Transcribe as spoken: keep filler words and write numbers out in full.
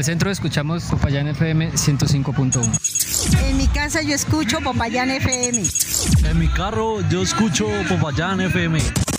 el centro escuchamos Popayán F M ciento cinco punto uno. En mi casa yo escucho Popayán F M. En mi carro yo escucho Popayán F M.